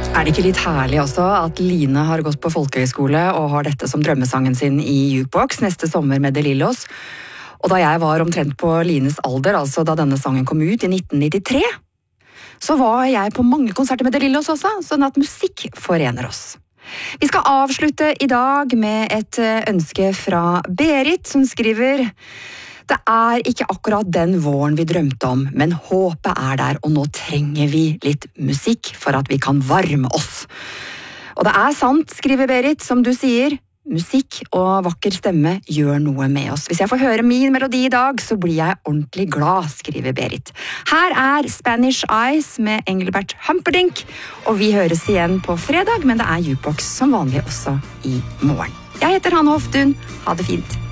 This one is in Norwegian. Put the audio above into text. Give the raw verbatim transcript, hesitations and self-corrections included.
Er det ikke litt herlig også at Line har gått på folkehøyskole og har dette som drømmesangen sin i Jukebox neste sommer med De Lillos? Og da jeg var omtrent på Lines alder, altså da denne sangen kom ut i nitten nittitre, så var jeg på mange konserter med De Lillos også, sånn at musikk forener oss. Vi skal avslutte i dag med et ønske fra Berit, som skriver: Det er ikke akkurat den våren vi drømte om, men håpet er der, og nå trenger vi litt musikk for at vi kan varme oss. Og det er sant, skriver Berit, som du sier, musikk og vakker stemme gjør noe med oss. Hvis jeg får høre min melodi i dag, så blir jeg ordentlig glad, skriver Berit. Her er Spanish Eyes med Engelbert Humperdinck, og vi høres igjen på fredag, men det er Jukebox som vanlig også i morgen. Jeg heter Hanne Hoftun, ha det fint.